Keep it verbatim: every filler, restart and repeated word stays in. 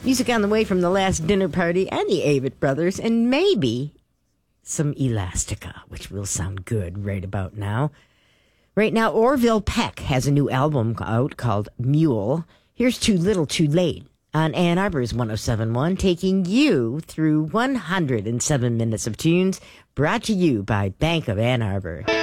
Music on the way from The Last Dinner Party and the Avett Brothers, and maybe some Elastica, which will sound good right about now. Right now, Orville Peck has a new album out called Mule. Here's Too Little Too Late on Ann Arbor's one oh seven point one, taking you through one hundred seven minutes of tunes, brought to you by Bank of Ann Arbor.